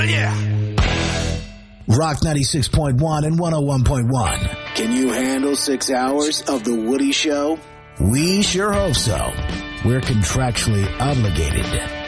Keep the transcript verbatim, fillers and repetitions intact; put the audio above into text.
Yeah. Rock ninety-six point one and one oh one point one. Can you handle six hours of The Woody Show? We sure hope so. We're contractually obligated.